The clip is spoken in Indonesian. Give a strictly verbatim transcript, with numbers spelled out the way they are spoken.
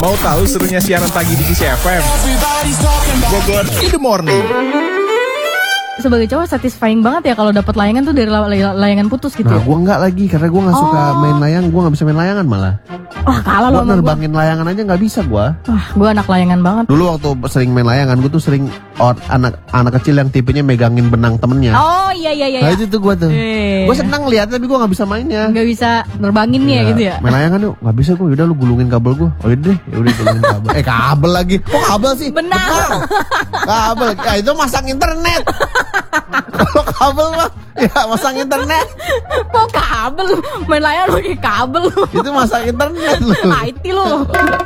Mau tahu serunya siaran pagi di Kisi F M? Bogor in the morning. Sebagai cowok satisfying banget ya kalau dapat layangan tuh dari la- layangan putus gitu. Nah, ya? gue nggak lagi karena gue nggak suka Oh. main layang, gue nggak bisa main layangan malah. Wah, kalah Gue loh sama gua. nerbangin layangan aja nggak bisa gue. Wah, gue anak layangan banget. Dulu waktu sering main layangan, gue tuh sering or, anak anak kecil yang tipenya megangin benang temennya. Oh iya iya iya. Nah iya. itu tuh gue tuh. Eh. Gue senang lihat tapi gue nggak bisa mainnya. Nggak bisa nerbangin ya gitu ya. Main layangan yuk, nggak bisa gue. Udah lu gulungin kabel gue. Oh deh, ya udah gulungin kabel. Eh kabel lagi. Kok kabel sih? Benang. Kabel. Ya itu masang internet. Kalau kabel mah ya masang internet. Kok kabel? Main layangan pakai kabel. Itu masang internet lu. I T lu.